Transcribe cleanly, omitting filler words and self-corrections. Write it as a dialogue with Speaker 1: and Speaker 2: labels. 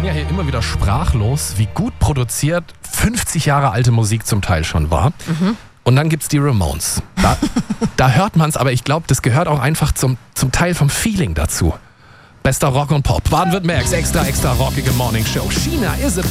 Speaker 1: ja hier immer wieder sprachlos, wie gut produziert 50 Jahre alte Musik zum Teil schon war. Und dann gibt's die Ramones. Da hört man's, aber ich glaube, das gehört auch einfach zum Teil vom Feeling dazu. Bester Rock und Pop. Baden-Württembergs extra rockige Morning Show. China is a